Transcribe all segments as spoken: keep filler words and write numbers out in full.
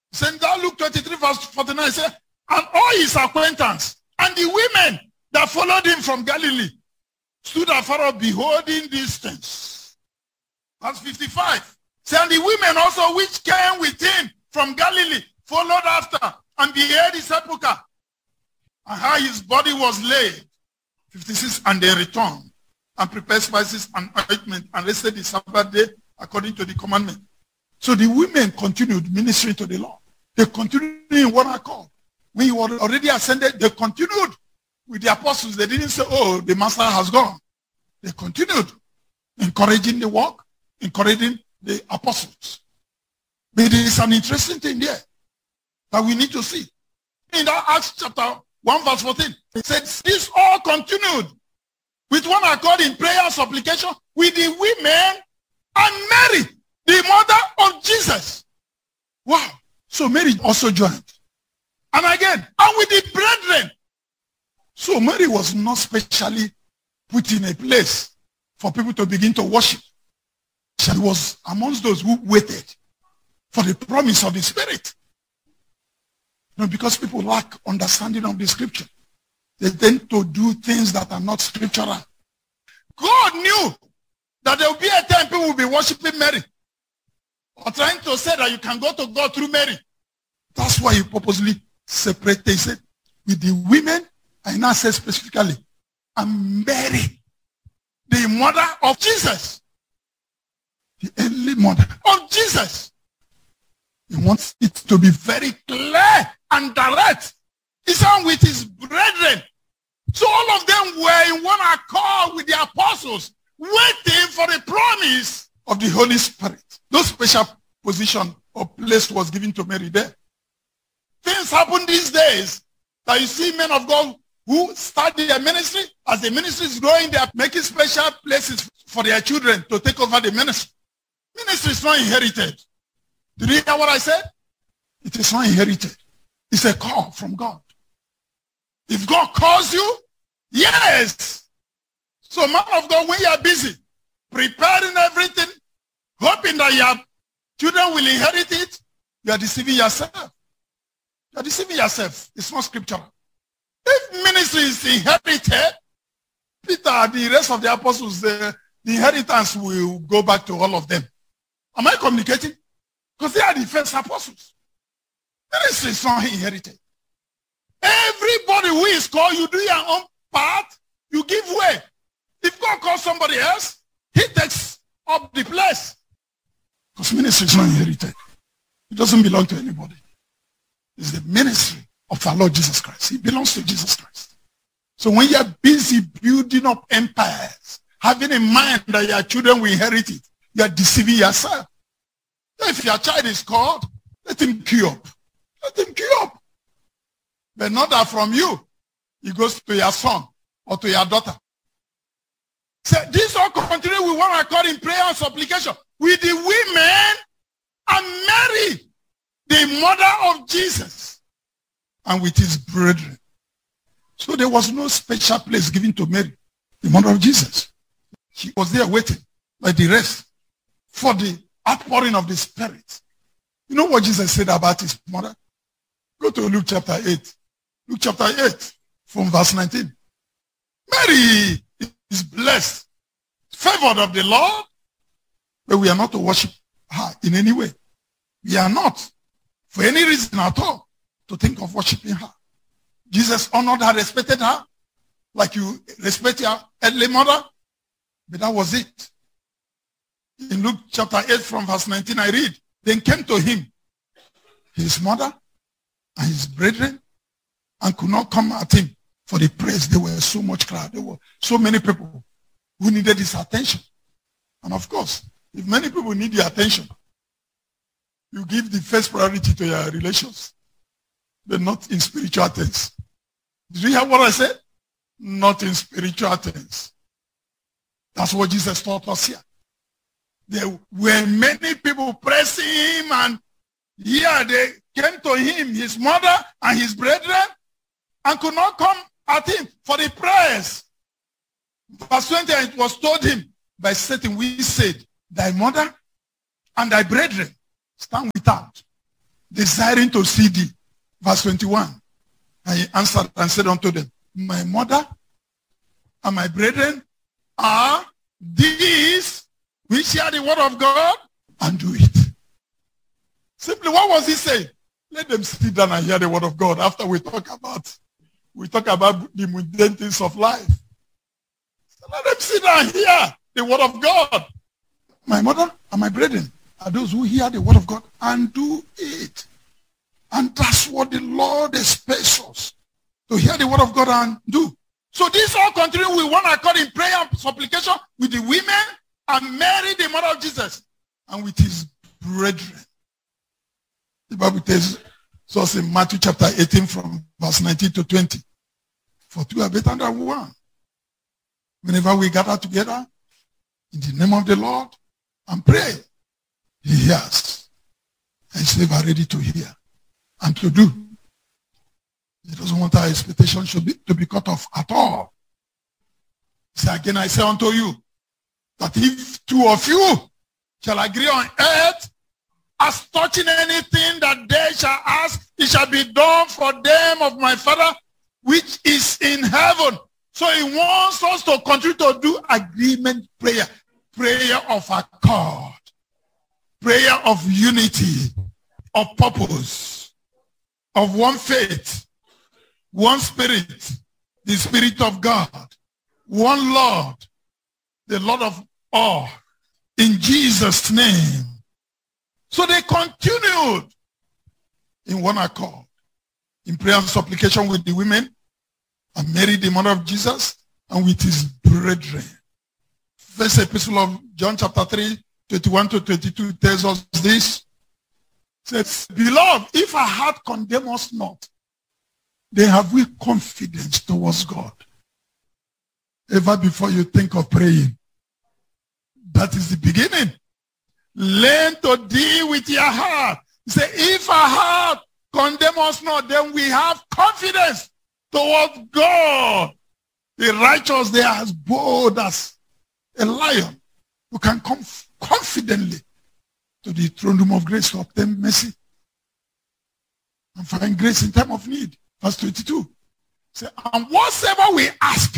Saint Luke twenty-three verse forty-nine says, and all his acquaintance and the women that followed him from Galilee stood afar off beholding these things. Verse fifty-five. Say, and the women also which came with him from Galilee followed after and beheld his sepulchre and how his body was laid. fifty-six. And they returned and prepared spices and ointment and rested the Sabbath day according to the commandment. So the women continued ministering to the Lord. They continued in one accord. When he was already ascended, they continued with the apostles. They didn't say, oh, the master has gone. They continued encouraging the work, encouraging the apostles. But there is an interesting thing there that we need to see. In that Acts chapter one verse fourteen, it says, this all continued with one accord in prayer and supplication with the women and Mary, the mother of Jesus. Wow. So Mary also joined. And again, and with the brethren. So Mary was not specially put in a place for people to begin to worship. She was amongst those who waited for the promise of the Spirit. You know, because people lack understanding of the scripture. They tend to do things that are not scriptural. God knew that there will be a time people will be worshiping Mary. Or trying to say that you can go to God through Mary. That's why he purposely separated. He said, with the women, I now say specifically, and Mary, the mother of Jesus. The only mother of Jesus. He wants it to be very clear and direct. He said with his brethren. So all of them were in one accord with the apostles, waiting for the promise of the Holy Spirit. No special position or place was given to Mary there. Things happen these days that you see men of God who start their ministry. As the ministry is growing, they are making special places for their children to take over the ministry. Ministry is not inherited. Did you hear what I said? It is not inherited. It's a call from God. If God calls you, yes. So man of God, when you are busy preparing everything, hoping that your children will inherit it, you are deceiving yourself. You are deceiving yourself. It's not scriptural. If ministry is inherited, Peter, the rest of the apostles, the, the inheritance will go back to all of them. Am I communicating? Because they are the first apostles. Ministry is not inherited. Everybody who is called, you do your own part, you give way. If God calls somebody else, he takes up the place. Because ministry is not inherited. It doesn't belong to anybody. It's the ministry of our Lord Jesus Christ. It belongs to Jesus Christ. So when you're busy building up empires, having in mind that your children will inherit it, you're deceiving yourself. If your child is called, let him queue up. Let him queue up. But not that from you, it goes to your son or to your daughter. So this all continue with one accord in prayer and supplication with the women and Mary, the mother of Jesus, and with his brethren. So there was no special place given to Mary, the mother of Jesus. She was there waiting like the rest for the outpouring of the Spirit. You know what Jesus said about his mother? Go to Luke chapter eight. Luke chapter eight from verse nineteen. Mary is blessed, favored of the Lord, but we are not to worship her in any way. We are not, for any reason at all, to think of worshiping her. Jesus honored her, respected her, like you respect your earthly mother, but that was it. In Luke chapter eight from verse nineteen, I read, then came to him his mother and his brethren, and could not come at him for the praise. There were so much crowd. There were so many people who needed his attention. And of course, if many people need your attention, you give the first priority to your relations, but not in spiritual things. Did you hear what I said? Not in spiritual things. That's what Jesus taught us here. There were many people pressing him, and here they came to him, his mother and his brethren, and could not come at him for the prayers. Verse twenty, it was told him by Satan, we said, thy mother and thy brethren stand without. desiring to see thee. Verse twenty-one. And he answered and said unto them, my mother and my brethren are these which hear the word of God and do it. Simply, what was he saying? Let them sit down and hear the word of God after we talk about we talk about the mundane things of life. So let them sit down and hear the word of God. My mother and my brethren are those who hear the word of God and do it. And that's what the Lord expects us, to hear the word of God and do. So this all continue with one accord in prayer and supplication with the women and Mary, the mother of Jesus, and with his brethren. The Bible tells us in Matthew chapter eighteen from verse nineteen to twenty. For two are better than one. Whenever we gather together in the name of the Lord and pray, he hears. And he's ever ready to hear and to do. He doesn't want our expectation should be, to be cut off at all. So again, I say unto you, that if two of you shall agree on earth, as touching anything that they shall ask, it shall be done for them of my Father, which is in heaven. So he wants us to continue to do agreement prayer, prayer of accord, prayer of unity, of purpose, of one faith, one spirit, the Spirit of God, one Lord, the Lord of all, in Jesus' name. So they continued in one accord, in prayer and supplication with the women, and Mary, the mother of Jesus, and with his brethren. First epistle of John chapter three, twenty-one to twenty-two tells us this. It says, beloved, if our heart condemn us not, then have we confidence towards God. Ever before you think of praying, that is the beginning. Learn to deal with your heart. Say, if our heart condemn us not, then we have confidence towards God. The righteous, they are as bold as a lion who can come confidently to the throne room of grace to obtain mercy and find grace in time of need. Verse twenty-two. Say, and whatsoever we ask,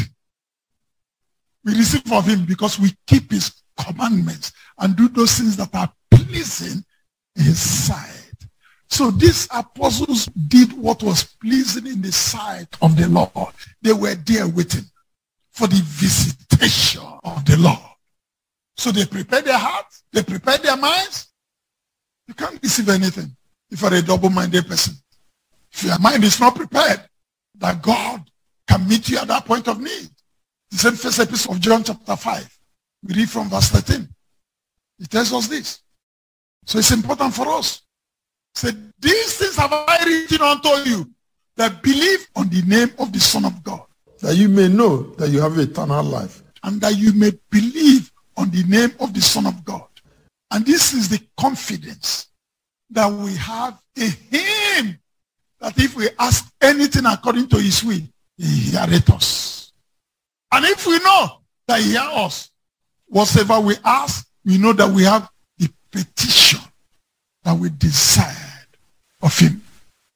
we receive of him because we keep his commandments and do those things that are pleasing in his sight. So these apostles did what was pleasing in the sight of the Lord. They were there waiting for the visitation of the Lord. So they prepared their hearts, they prepared their minds. You can't receive anything if you're a double-minded person. If your mind is not prepared, that God can meet you at that point of need. The same first epistle of John chapter five. We read from verse thirteen. It tells us this. So it's important for us. It said, these things have I written unto you that believe on the name of the Son of God, that you may know that you have eternal life, and that you may believe on the name of the Son of God. And this is the confidence that we have in him, that if we ask anything according to his will, he heareth us. And if we know that he hears us, whatever we ask, we know that we have the petition that we desired of him.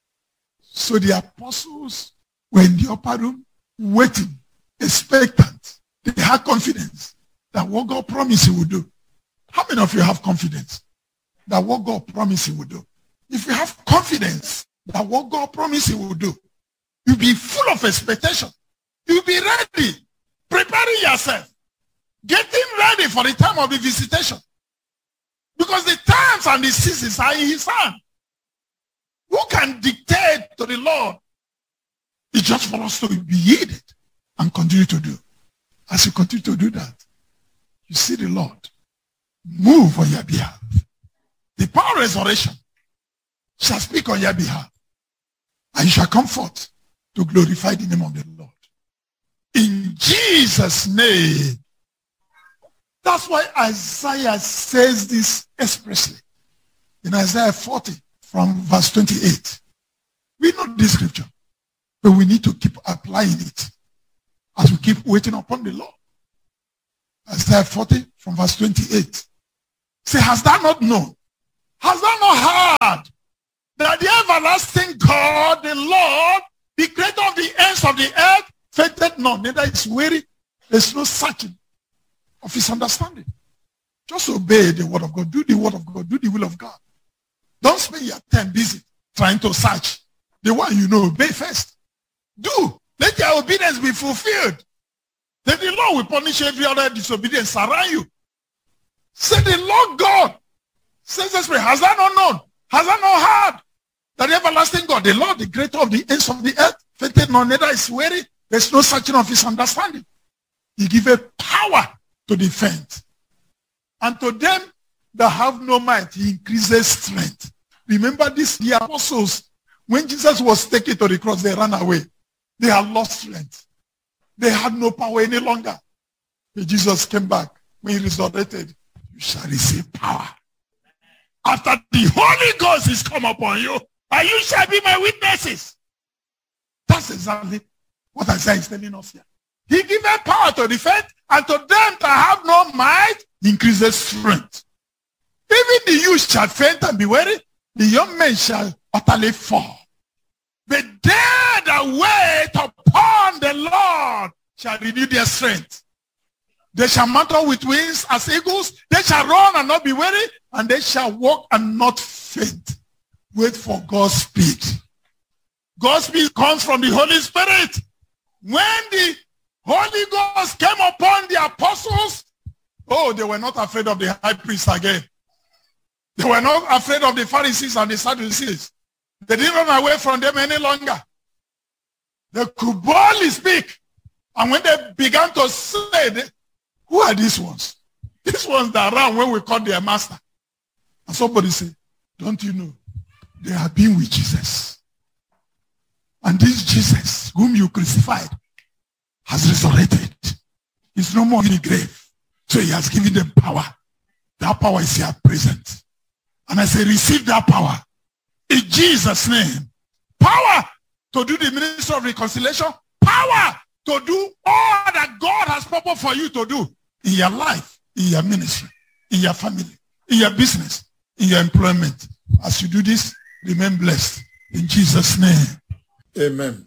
So the apostles were in the upper room, waiting, expectant. They had confidence that what God promised he would do. How many of you have confidence that what God promised he would do? If you have confidence that what God promised he would do, you'll be full of expectation. You'll be ready, preparing yourself, getting ready for the time of the visitation. Because the times and the seasons are in his hand. Who can dictate to the Lord? It's just for us to be yielded and continue to do. As you continue to do that, you see the Lord move on your behalf. The power of resurrection shall speak on your behalf. And you shall come forth to glorify the name of the Lord. In Jesus' name. That's why Isaiah says this expressly. In Isaiah forty from verse twenty-eight. We know this scripture, but we need to keep applying it as we keep waiting upon the Lord. Isaiah forty from verse twenty-eight. Say, has thou not known? Has thou not heard that of the earth fainteth not, neither is weary. There's no searching of his understanding. Just obey the word of God. Do the word of God. Do the will of God. Don't spend your time busy trying to search. The one you know, obey first. Do. Let your obedience be fulfilled. Then the Lord will punish every other disobedience around you. Say the Lord God says this way. Has that not known? Has that not heard? That the everlasting God, the Lord, the creator of the ends of the earth, fainted not, neither is weary. There's no searching of his understanding. He giveth power to defend. And to them that have no might, he increases strength. Remember this, the apostles, when Jesus was taken to the cross, they ran away. They had lost strength. They had no power any longer. When Jesus came back, when he resurrected, you shall receive power. After the Holy Ghost is come upon you, and you shall be my witnesses. That's exactly what Isaiah is telling us here. He giveth power to defend, and to them that have no might, he increases strength. Even the youth shall faint and be weary, the young men shall utterly fall. But they that wait upon the Lord shall renew their strength. They shall mount up with wings as eagles. They shall run and not be weary, and they shall walk and not faint. Wait for God's speed. God's speed comes from the Holy Spirit. When the Holy Ghost came upon the apostles, oh, they were not afraid of the high priest again. They were not afraid of the Pharisees and the Sadducees. They didn't run away from them any longer. They could boldly speak. And when they began to say, they, who are these ones? These ones that ran when we called their master. And somebody said, don't you know? They have been with Jesus. And this Jesus, whom you crucified, has resurrected. He's no more in the grave. So he has given them power. That power is here present. And I say, receive that power. In Jesus' name. Power to do the ministry of reconciliation. Power to do all that God has purpose for you to do in your life, in your ministry, in your family, in your business, in your employment. As you do this, remain blessed. In Jesus' name. Amen.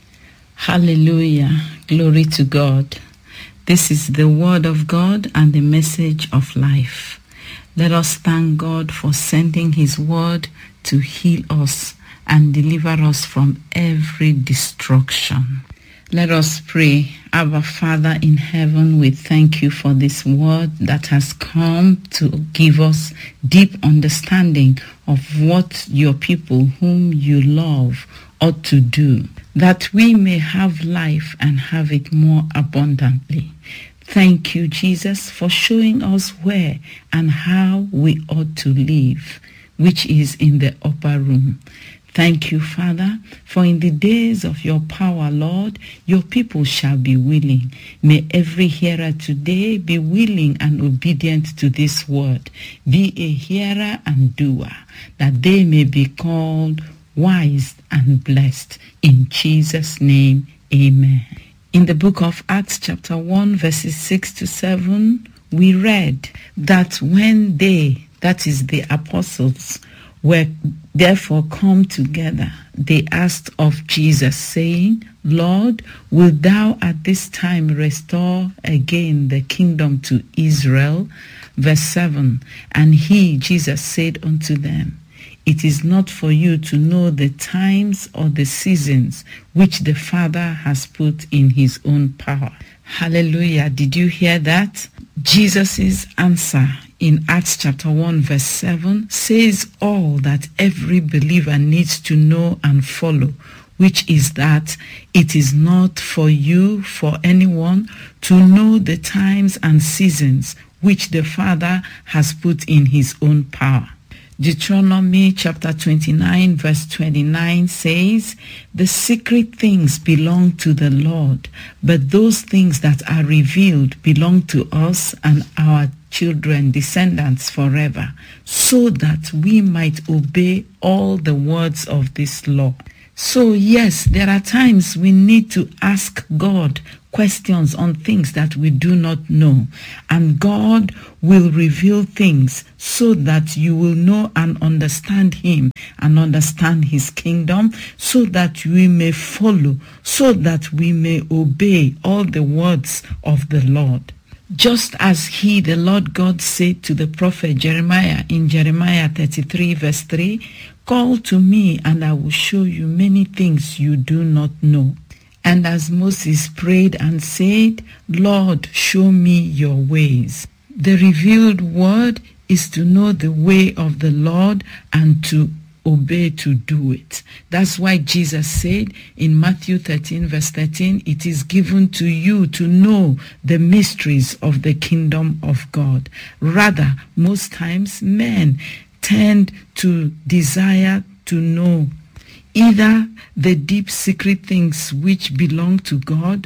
Hallelujah. Glory to God. This is the word of God and the message of life. Let us thank God for sending his word to heal us and deliver us from every destruction. Let us pray. Our Father in heaven, we thank you for this word that has come to give us deep understanding of what your people whom you love ought to do, that we may have life and have it more abundantly. Thank you, Jesus, for showing us where and how we ought to live, which is in the upper room. Thank you, Father, for in the days of your power, Lord, your people shall be willing. May every hearer today be willing and obedient to this word. Be a hearer and doer, that they may be called wise and blessed. In Jesus' name, amen. In the book of Acts chapter one, verses six to seven, we read that when they, that is the apostles, were therefore come together, they asked of Jesus, saying, Lord, wilt thou at this time restore again the kingdom to Israel? Verse seven, and he, Jesus, said unto them, it is not for you to know the times or the seasons which the Father has put in his own power. Hallelujah. Did you hear that? Jesus' answer in Acts chapter one verse seven says all that every believer needs to know and follow, which is that it is not for you, for anyone, to know the times and seasons which the Father has put in his own power. Deuteronomy chapter twenty-nine verse twenty-nine says, the secret things belong to the Lord, but those things that are revealed belong to us and our children, descendants forever, so that we might obey all the words of this law. So yes, there are times we need to ask God questions on things that we do not know. And God will reveal things so that you will know and understand him and understand his kingdom, so that we may follow, so that we may obey all the words of the Lord. Just as he, the Lord God, said to the prophet Jeremiah in Jeremiah thirty-three verse three, "Call to me and I will show you many things you do not know." And as Moses prayed and said, "Lord, show me your ways." The revealed word is to know the way of the Lord and to obey to do it. That's why Jesus said in Matthew thirteen verse thirteen, "It is given to you to know the mysteries of the kingdom of God." Rather, most times men tend to desire to know either the deep secret things which belong to God,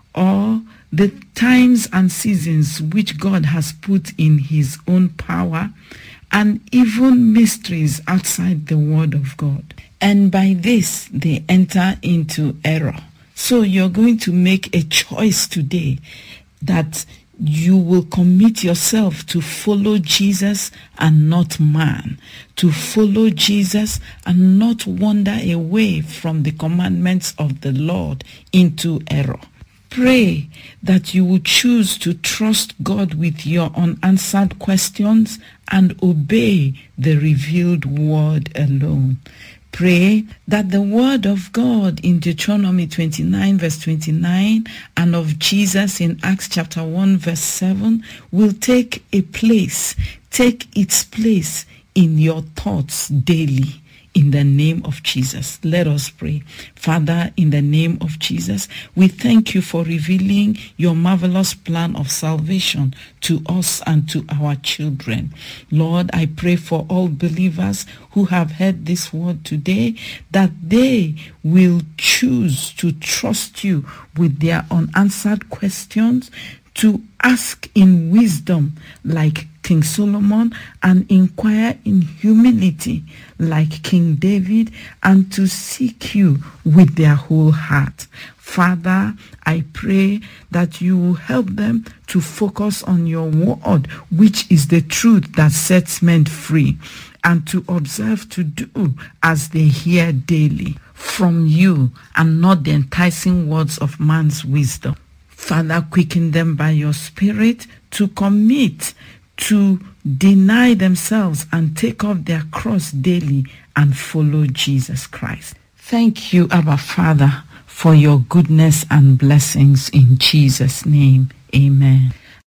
or the times and seasons which God has put in his own power, and even mysteries outside the word of God. And by this, they enter into error. So you're going to make a choice today that you will commit yourself to follow Jesus and not man, to follow Jesus and not wander away from the commandments of the Lord into error. Pray that you will choose to trust God with your unanswered questions and obey the revealed word alone. Pray that the word of God in Deuteronomy twenty-nine verse twenty-nine and of Jesus in Acts chapter one verse seven will take a place, take its place in your thoughts daily. In the name of Jesus, let us pray. Father, in the name of Jesus, we thank you for revealing your marvelous plan of salvation to us and to our children. Lord, I pray for all believers who have heard this word today, that they will choose to trust you with their unanswered questions, to ask in wisdom like King Solomon, and inquire in humility like King David, and to seek you with their whole heart. Father, I pray that you will help them to focus on your word, which is the truth that sets men free, and to observe to do as they hear daily from you, and not the enticing words of man's wisdom. Father, quicken them by your Spirit to commit, to deny themselves and take up their cross daily and follow Jesus Christ. Thank you, Abba Father, for your goodness and blessings in Jesus' name. Amen.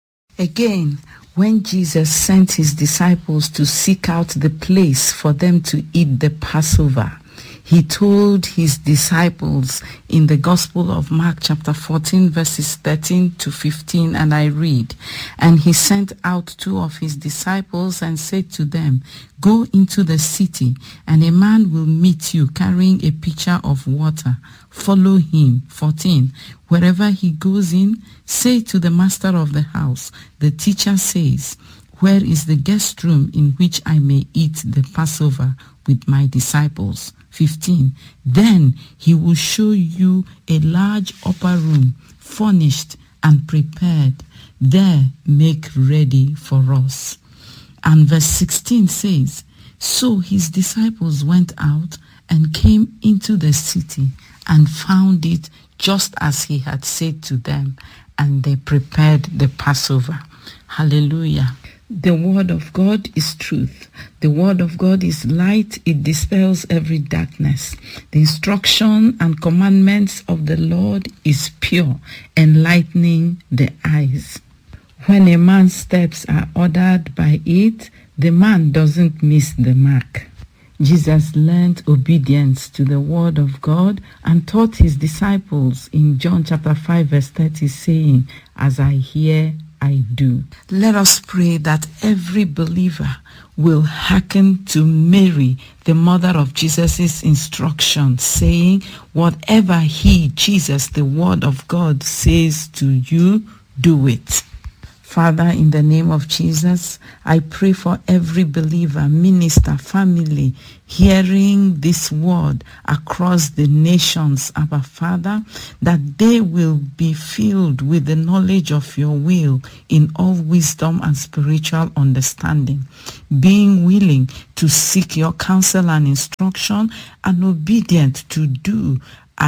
Again, when Jesus sent his disciples to seek out the place for them to eat the Passover, he told his disciples in the Gospel of Mark chapter fourteen verses thirteen to fifteen, and I read, "And he sent out two of his disciples and said to them, 'Go into the city, and a man will meet you carrying a pitcher of water. Follow him.' fourteen, "Wherever he goes in, say to the master of the house, 'The teacher says, where is the guest room in which I may eat the Passover with my disciples?' fifteen, "Then he will show you a large upper room, furnished and prepared. There make ready for us." And verse sixteen says, "So his disciples went out and came into the city and found it just as he had said to them, and they prepared the Passover." Hallelujah. The word of God is truth. The word of God is light. It dispels every darkness. The instruction and commandments of the Lord is pure, enlightening the eyes. When a man's steps are ordered by it, the man doesn't miss the mark. Jesus learned obedience to the word of God and taught his disciples in John chapter five verse thirty, saying, "As I hear, I do." Let us pray that every believer will hearken to Mary, the mother of Jesus' instruction, saying, "Whatever he, Jesus, the word of God, says to you, do it." Father, in the name of Jesus, I pray for every believer, minister, family, hearing this word across the nations, Abba Father, that they will be filled with the knowledge of your will in all wisdom and spiritual understanding, being willing to seek your counsel and instruction, and obedient to do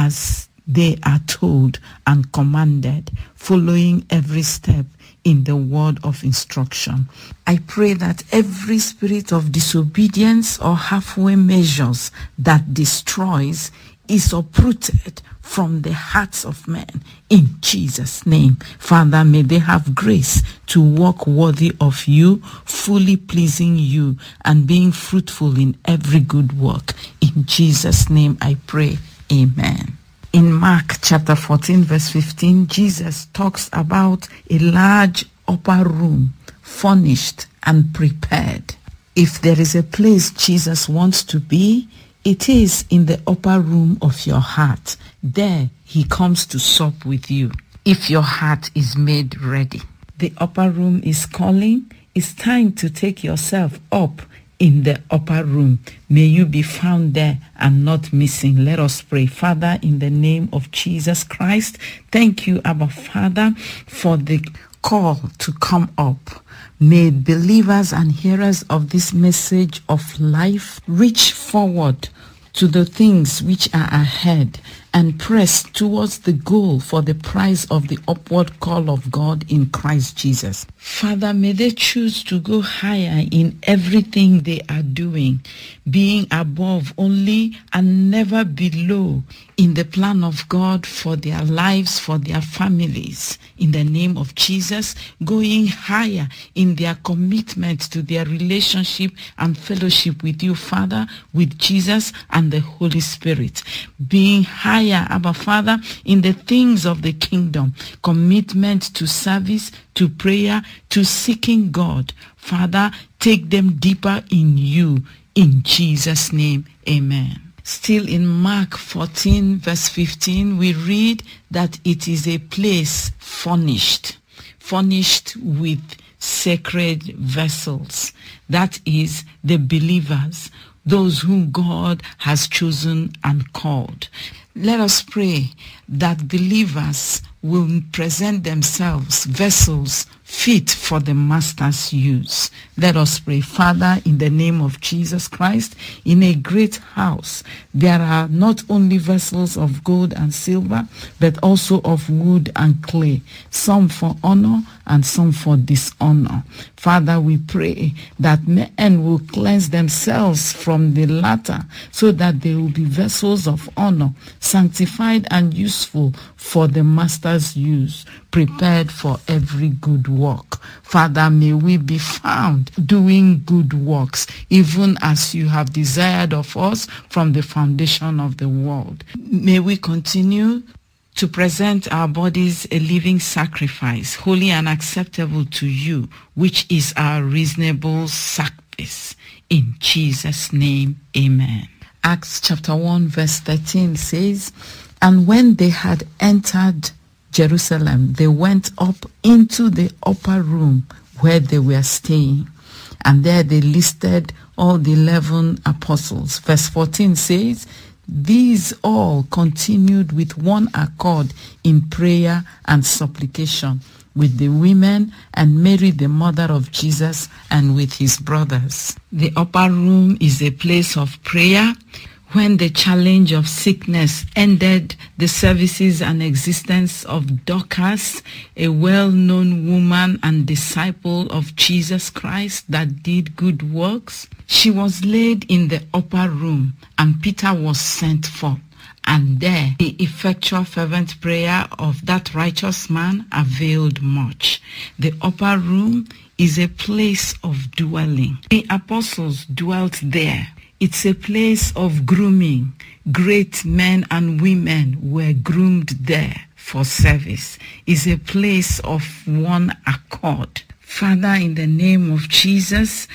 as they are told and commanded, following every step in the word of instruction. I pray that every spirit of disobedience or halfway measures that destroys is uprooted from the hearts of men in Jesus' name. Father, may they have grace to walk worthy of you, fully pleasing you, and being fruitful in every good work. In Jesus' name I pray. Amen. In Mark chapter fourteen, verse fifteen, Jesus talks about a large upper room, furnished and prepared. If there is a place Jesus wants to be, it is in the upper room of your heart. There he comes to sup with you, if your heart is made ready. The upper room is calling. It's time to take yourself up in the upper room. May you be found there and not missing. Let us pray. Father, in the name of Jesus Christ, thank you, Abba Father, for the call to come up. May believers and hearers of this message of life reach forward to the things which are ahead and press towards the goal for the prize of the upward call of God in Christ Jesus. Father, may they choose to go higher in everything they are doing, being above only and never below in the plan of God for their lives, for their families. In the name of Jesus, going higher in their commitment to their relationship and fellowship with you, Father, with Jesus and the Holy Spirit. Being higher, Abba Father, in the things of the kingdom, commitment to service, to prayer, to seeking God. Father, take them deeper in you. In Jesus' name, amen. Still in Mark fourteen, verse fifteen, we read that it is a place furnished, furnished with sacred vessels. That is the believers, those whom God has chosen and called. Let us pray that believers will present themselves vessels fit for the Master's use. Let us pray. Father, in the name of Jesus Christ, in a great house, there are not only vessels of gold and silver, but also of wood and clay, some for honor and some for dishonor. Father, we pray that men will cleanse themselves from the latter, so that they will be vessels of honor, sanctified and useful for the Master's use, prepared for every good work. Father, may we be found doing good works, even as you have desired of us from the foundation of the world. May we continue to present our bodies a living sacrifice, holy and acceptable to you, which is our reasonable service. In Jesus' name, amen. Acts chapter one, verse thirteen says, "And when they had entered Jerusalem, they went up into the upper room where they were staying. And there they listed all the eleven apostles." Verse fourteen says, "These all continued with one accord in prayer and supplication with the women and Mary, the mother of Jesus, and with his brothers." The upper room is a place of prayer. When the challenge of sickness ended the services and existence of Dorcas, a well-known woman and disciple of Jesus Christ that did good works, she was laid in the upper room, and Peter was sent forth. And there the effectual fervent prayer of that righteous man availed much. The upper room is a place of dwelling. The apostles dwelt there. It's a place of grooming. Great men and women were groomed there for service. It's a place of one accord. Father, in the name of Jesus,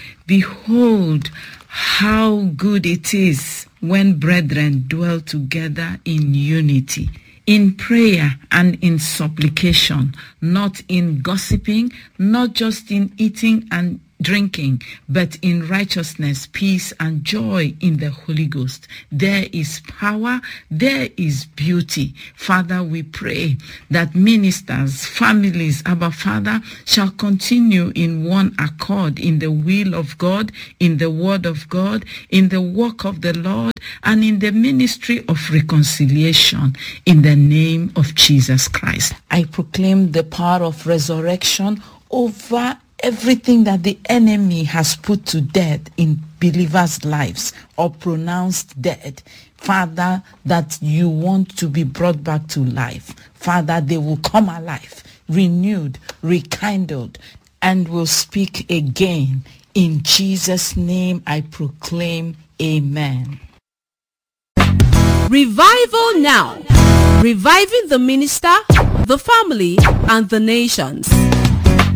behold how good it is when brethren dwell together in unity. in prayer and in supplication, not in gossiping, not just in eating and drinking, but in righteousness, peace, and joy in the Holy Ghost. There is power, there is beauty. Father, we pray that ministers, families, Abba Father, shall continue in one accord in the will of God, in the word of God, in the work of the Lord, and in the ministry of reconciliation, in the name of Jesus Christ. I proclaim the power of resurrection over everything that the enemy has put to death in believers' lives or pronounced dead. Father, that you want to be brought back to life. Father, they will come alive, renewed, rekindled, and will speak again. In Jesus' name I proclaim, amen. Revival now. Reviving the minister, the family, and the nations.